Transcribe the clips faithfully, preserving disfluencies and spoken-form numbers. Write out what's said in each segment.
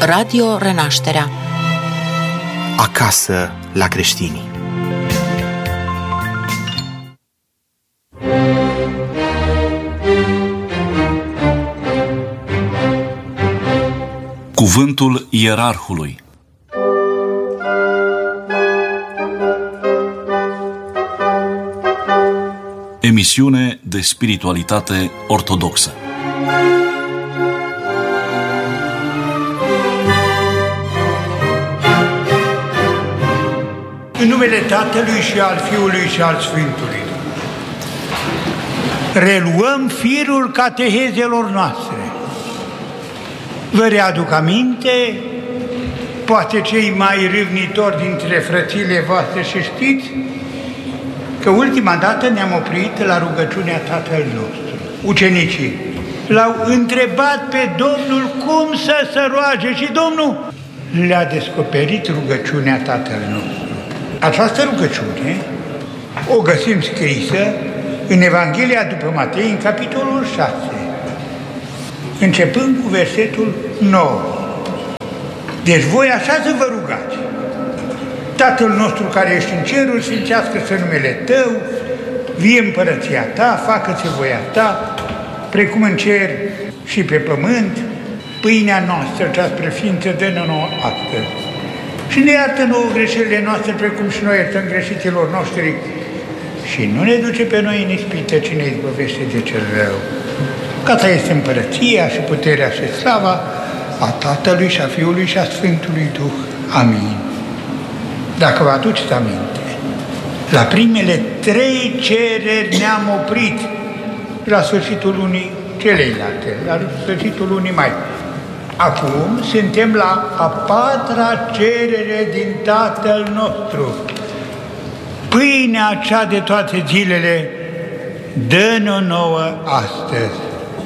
Radio Renașterea. Acasă la creștini. Cuvântul Ierarhului. Emisiune de spiritualitate ortodoxă. În numele Tatălui și al Fiului și al Sfântului. Reluăm firul catehezelor noastre. Vă readuc aminte, poate cei mai râvnitori dintre frățile voastre și știți, că ultima dată ne-am oprit la rugăciunea Tatăl nostru. Ucenicii l-au întrebat pe Domnul cum să se roage și Domnul le-a descoperit rugăciunea Tatăl nostru. Această rugăciune o găsim scrisă în Evanghelia după Matei, în capitolul șase, începând cu versetul nouă. Deci voi așa să vă rugați: Tatăl nostru care ești în ceruri, sfințească-se numele Tău, vie împărăția Ta, facă-se voia Ta, precum în cer și pe pământ. Pâinea noastră cea spre ființă dă-ne nouă astăzi. Și ne iartă nouă greșelile noastre, precum și noi iertăm greșiților noștri. Și nu ne duce pe noi în ispită, ci ne izbăvește de cel rău. Că Ta este împărăția și puterea și slava a Tatălui și a Fiului și a Sfântului Duh. Amin. Dacă vă aduceți aminte, la primele trei cereri ne-am oprit la sfârșitul lunii celelalte, la sfârșitul lunii mai. Acum suntem la a patra cerere din Tatăl nostru. Pâinea cea de toate zilele, dă-ne-o nouă astăzi.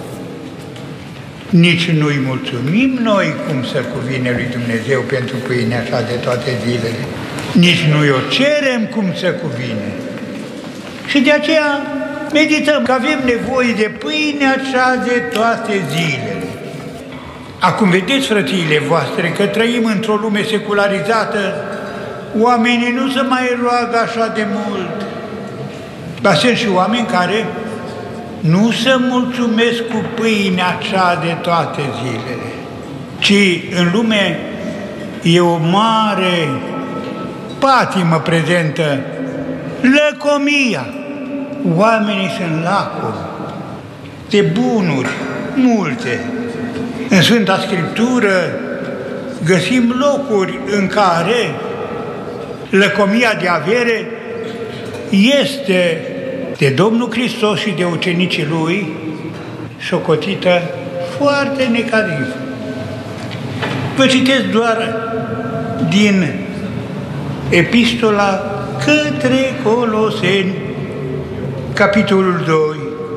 Nici nu-i mulțumim noi cum să cuvine lui Dumnezeu pentru pâinea cea de toate zilele. Nici nu-i o cerem cum să cuvine. Și de aceea medităm că avem nevoie de pâinea cea de toate zilele. Acum vedeți, frățiile voastre, că trăim într-o lume secularizată, oamenii nu se mai roagă așa de mult. Dar sunt și oameni care nu se mulțumesc cu pâinea cea de toate zilele, ci în lume e o mare patimă prezentă, lăcomia. Oamenii sunt lacomi de bunuri multe. În Sfânta Scriptură găsim locuri în care lăcomia de avere este de Domnul Hristos și de ucenicii Lui socotită foarte negativ. Vă citesc doar din Epistola către Coloseni, capitolul doi,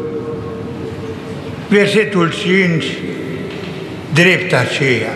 versetul cinci, drept aceea: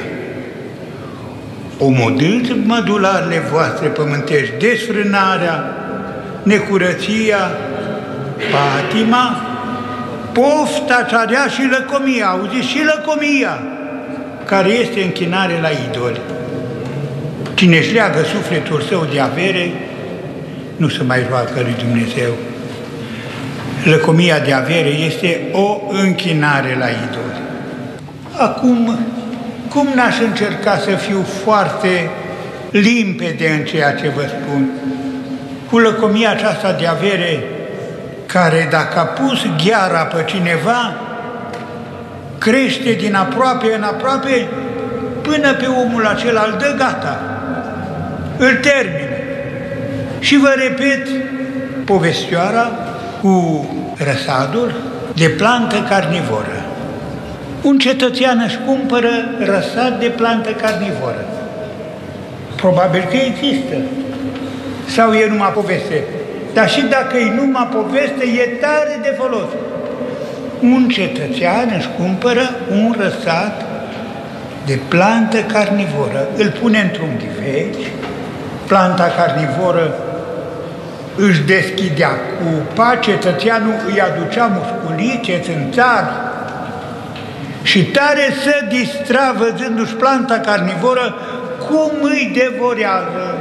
omodâți mădularele voastre pământești, desfrânarea, necurăția, patima, pofta cea rea și lăcomia, auziți, și lăcomia, care este închinare la idoli. Cine își leagă sufletul său de avere, nu se mai roagă lui Dumnezeu. Lăcomia de avere este o închinare la idoli. Acum, cum n-aș încerca să fiu foarte limpede în ceea ce vă spun? Cu lăcomia aceasta de avere, care dacă a pus gheara pe cineva, crește din aproape în aproape până pe omul acela îl dă gata, îl termină. Și vă repet povestioara cu răsadul de plantă carnivoră. Un cetățean își cumpără răsad de plantă carnivoră. Probabil că există. Sau e numai poveste. Dar și dacă e numai poveste, e tare de folos. Un cetățean își cumpără un răsad de plantă carnivoră. Îl pune într-un ghiveci. Planta carnivoră își deschidea cupa, cetățeanul îi aducea musculițe, țânțari, și tare să distra văzându-și planta carnivoră cum îi devorează.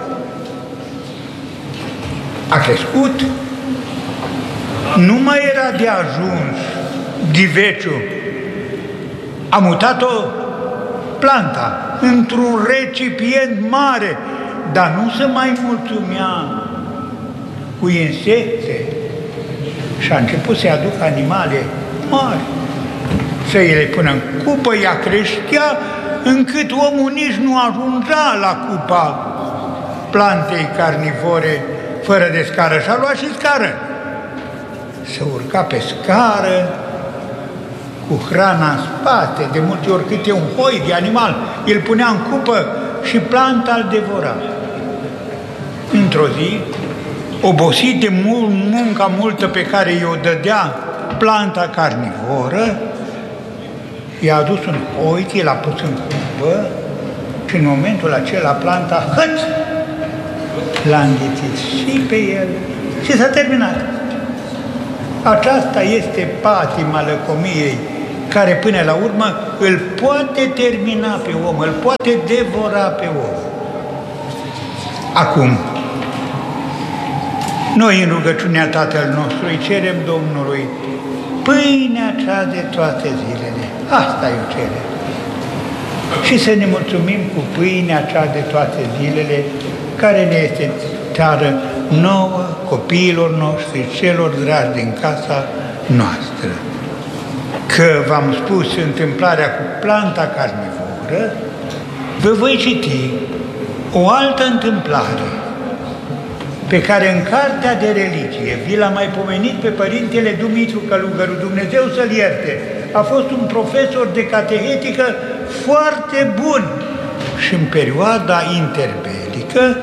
A crescut, nu mai era de ajuns ghiveciul, a mutat-o planta într-un recipient mare, dar nu se mai mulțumea cu insecte și a început să-i aducă animale mari, să îi le pună în cupă, ea creștea încât omul nici nu ajungea la cupa plantei carnivore fără de scară și a luat și scară. Se urca pe scară cu hrana în spate, de multe ori câte un hoi de animal, îl punea în cupă și planta îl devora. Într-o zi, obosit de munca multă pe care i-o dădea planta carnivoră, i-a adus un hoi, l-a pus în cupă și în momentul acela planta, hăț, l-a înghițit și pe el și s-a terminat. Aceasta este patima lăcomiei care până la urmă îl poate termina pe om, îl poate devora pe om. Acum, noi în rugăciunea Tatăl nostru îi cerem Domnului pâinea cea de toate zilele. Asta îi cere. Și să ne mulțumim cu pâinea cea de toate zilele care ne este țară nouă, copiilor noștri, celor dragi din casa noastră. Că v-am spus întâmplarea cu planta carnivoră, vă voi citi o altă întâmplare pe care în Cartea de Religie vi l-am mai pomenit pe Părintele Dumitru Călugăru, Dumnezeu să-l ierte. A fost un profesor de catehetică foarte bun și în perioada interbelică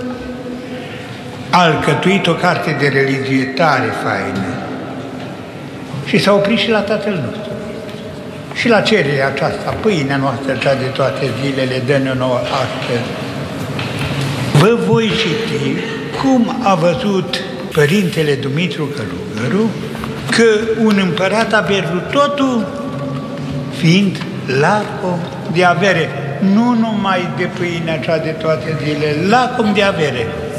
a alcătuit o carte de religie tare faină și s-a oprit și la Tatăl nostru. Și la cererea aceasta, pâinea noastră cea de toate zilele, dă-ne nouă astăzi. Vă voi citi cum a văzut Părintele Dumitru Călugăru că un împărat a pierdut totul fiind lacom de avere, nu numai de pâinea cea de toate zilele, lacom de avere.